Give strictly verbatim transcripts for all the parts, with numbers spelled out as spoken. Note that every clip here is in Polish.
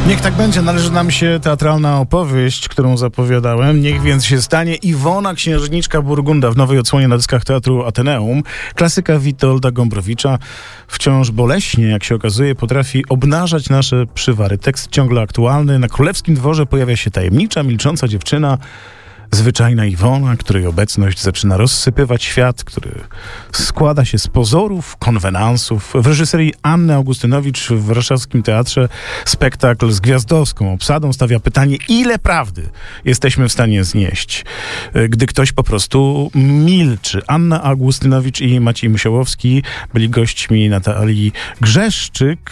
Niech tak będzie, należy nam się teatralna opowieść, którą zapowiadałem. Niech więc się stanie Iwona, księżniczka Burgunda w nowej odsłonie na dyskach Teatru Ateneum. Klasyka Witolda Gombrowicza wciąż boleśnie, jak się okazuje, potrafi obnażać nasze przywary. Tekst ciągle aktualny. Na królewskim dworze pojawia się tajemnicza, milcząca dziewczyna, zwyczajna Iwona, której obecność zaczyna rozsypywać świat, który składa się z pozorów, konwenansów. W reżyserii Anny Augustynowicz w warszawskim teatrze spektakl z gwiazdowską obsadą stawia pytanie, ile prawdy jesteśmy w stanie znieść, gdy ktoś po prostu milczy. Anna Augustynowicz i Maciej Musiałowski byli gośćmi Natalii Grzeszczyk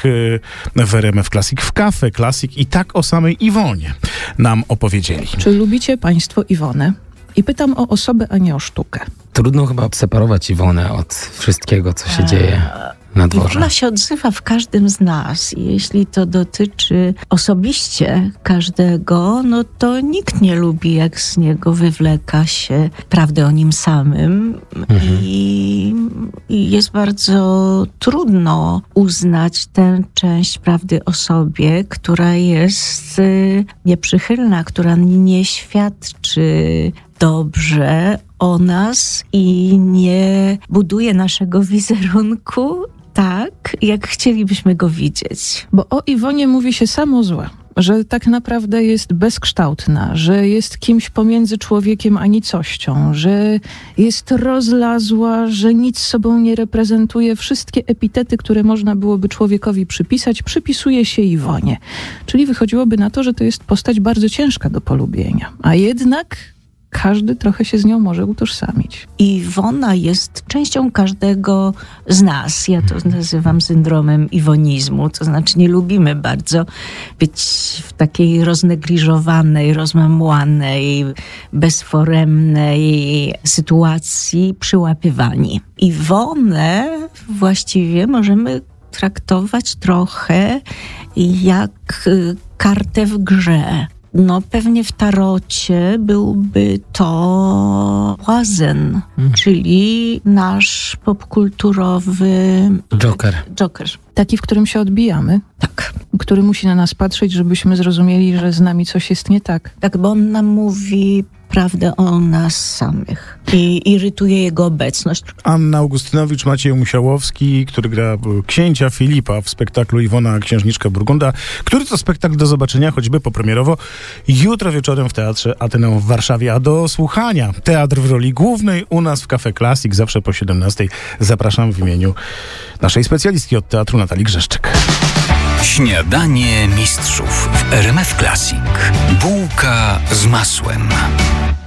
w R M F Classic w Cafe Classic i tak o samej Iwonie nam opowiedzieli. Czy lubicie państwo Iwonę? I pytam o osobę, a nie o sztukę. Trudno chyba separować Iwonę od wszystkiego, co się dzieje na dworze. Iwona się odzywa w każdym z nas i jeśli to dotyczy osobiście każdego, no to nikt nie lubi, jak z niego wywleka się prawdę o nim samym. Mhm. I, I jest bardzo trudno uznać tę część prawdy o sobie, która jest y, nieprzychylna, która nie świadczy dobrze o nas i nie buduje naszego wizerunku tak, jak chcielibyśmy go widzieć. Bo o Iwonie mówi się samo złe, że tak naprawdę jest bezkształtna, że jest kimś pomiędzy człowiekiem a nicością, że jest rozlazła, że nic sobą nie reprezentuje. Wszystkie epitety, które można byłoby człowiekowi przypisać, przypisuje się Iwonie. Czyli wychodziłoby na to, że to jest postać bardzo ciężka do polubienia. A jednak każdy trochę się z nią może utożsamić. Iwona jest częścią każdego z nas. Ja to nazywam syndromem iwonizmu. To znaczy nie lubimy bardzo być w takiej roznegliżowanej, rozmemłanej, bezforemnej sytuacji przyłapywani. Iwonę właściwie możemy traktować trochę jak kartę w grze. No pewnie w tarocie byłby to Łazen, hmm. czyli nasz popkulturowy Joker. Joker. Taki, w którym się odbijamy. Tak. Który musi na nas patrzeć, żebyśmy zrozumieli, że z nami coś jest nie tak. Tak, bo on nam mówi prawdę o nas samych i irytuje jego obecność. Anna Augustynowicz, Maciej Musiałowski, który gra księcia Filipa w spektaklu Iwona, księżniczka Burgunda, który to spektakl do zobaczenia choćby popremierowo jutro wieczorem w Teatrze Ateneum w Warszawie, a do słuchania teatr w roli głównej u nas w Cafe Classic zawsze po siedemnastej. Zapraszam w imieniu naszej specjalistki od teatru Natalii Grzeszczyk. Śniadanie mistrzów w R M F Classic. Bułka z masłem.